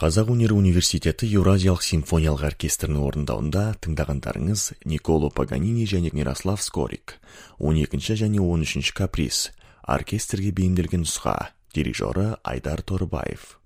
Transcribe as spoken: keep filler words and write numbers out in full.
Қазақ өнері университеті Еуразиялық симфониялық оркестрінің орындауында тыңдағандарыңыз Никколо Паганини және Мирослав Скорик. он екінші және он үшінші каприз. Оркестрге бейімделген нұсқа. Дирижері Айдар Торыбаев.